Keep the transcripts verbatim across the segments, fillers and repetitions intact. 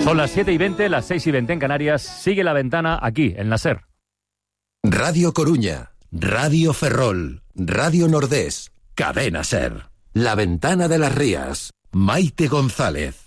Son las siete y veinte, las seis y veinte en Canarias. Sigue La Ventana aquí, en la SER. Radio Coruña, Radio Ferrol, Radio Nordés, Cadena SER. La Ventana de las Rías, Maite González.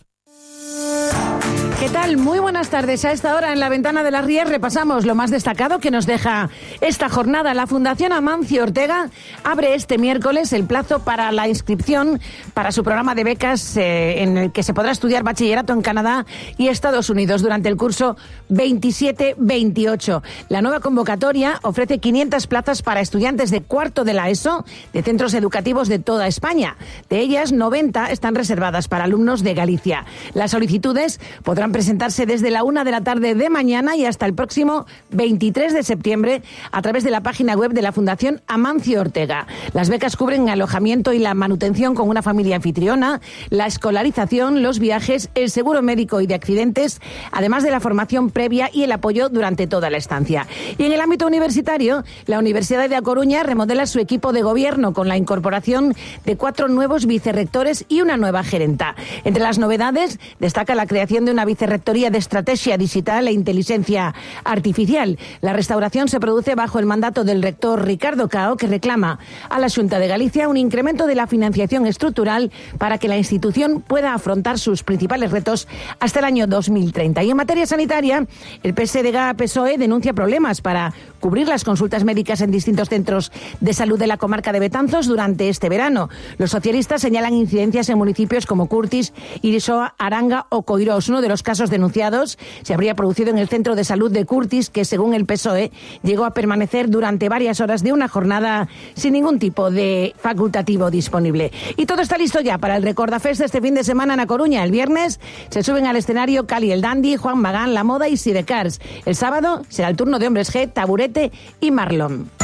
¿Qué tal? Muy buenas tardes. A esta hora en La Ventana de las Rías repasamos lo más destacado que nos deja esta jornada. La Fundación Amancio Ortega abre este miércoles el plazo para la inscripción para su programa de becas eh, en el que se podrá estudiar bachillerato en Canadá y Estados Unidos durante el curso veintisiete veintiocho. La nueva convocatoria ofrece quinientas plazas para estudiantes de cuarto de la ESO de centros educativos de toda España. De ellas, noventa están reservadas para alumnos de Galicia. Las solicitudes podrán presentarse desde la una de la tarde de mañana y hasta el próximo veintitrés de septiembre a través de la página web de la Fundación Amancio Ortega. Las becas cubren el alojamiento y la manutención con una familia anfitriona, la escolarización, los viajes, el seguro médico y de accidentes, además de la formación previa y el apoyo durante toda la estancia. Y en el ámbito universitario, la Universidad de A Coruña remodela su equipo de gobierno con la incorporación de cuatro nuevos vicerrectores y una nueva gerenta. Entre las novedades destaca la creación de una Vicerrectoría de Estrategia Digital e Inteligencia Artificial. La restauración se produce bajo el mandato del rector Ricardo Cao, que reclama a la Xunta de Galicia un incremento de la financiación estructural para que la institución pueda afrontar sus principales retos hasta el año dos mil treinta. Y en materia sanitaria, el P S D G-P S O E denuncia problemas para cubrir las consultas médicas en distintos centros de salud de la comarca de Betanzos durante este verano. Los socialistas señalan incidencias en municipios como Curtis, Irisoa, Aranga o Coirós. Uno de los casos denunciados se habría producido en el centro de salud de Curtis, que según el P S O E llegó a permanecer durante varias horas de una jornada sin ningún tipo de facultativo disponible. Y todo está listo ya para el Recordafest este fin de semana en A Coruña. El viernes se suben al escenario Cali el Dandy, Juan Magán, La Moda y Sidecars. El sábado será el turno de Hombres G, Taburete y Marlon.